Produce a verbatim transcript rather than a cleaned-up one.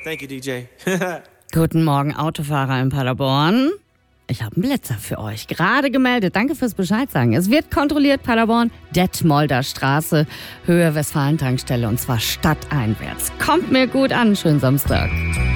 Thank you, D J. Guten Morgen, Autofahrer in Paderborn. Ich habe einen Blitzer für euch. Gerade gemeldet. Danke fürs Bescheid sagen. Es wird kontrolliert, Paderborn, Detmolder Straße, Höhe Westfalen-Tankstelle und zwar stadteinwärts. Kommt mir gut an. Schönen Samstag.